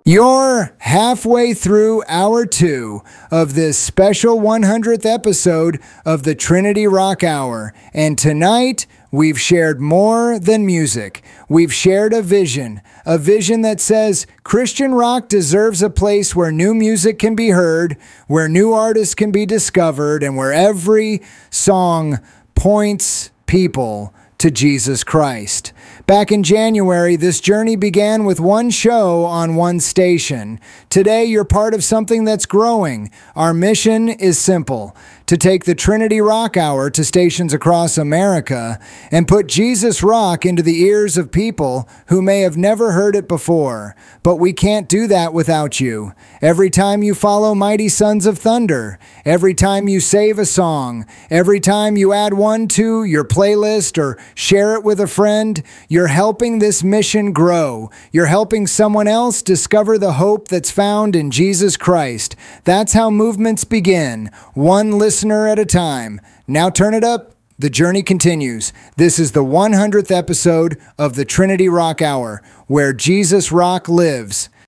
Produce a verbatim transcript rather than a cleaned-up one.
You're halfway through hour two of this special one hundredth episode of the Trinity Rock Hour. And tonight, we've shared more than music. We've shared a vision, a vision that says Christian rock deserves a place where new music can be heard, where new artists can be discovered, and where every song points people to Jesus Christ. Back in January, this journey began with one show on one station. Today, you're part of something that's growing. Our mission is simple: to take the Trinity Rock Hour to stations across America and put Jesus rock into the ears of people who may have never heard it before. But we can't do that without you. Every time you follow Mighty Sons of Thunder, every time you save a song, every time you add one to your playlist or share it with a friend, you're helping this mission grow. You're helping someone else discover the hope that's found in Jesus Christ. That's how movements begin, one listener at a time. Now turn it up. The journey continues. This is the one hundredth episode of the Trinity Rock Hour, where Jesus Rock lives.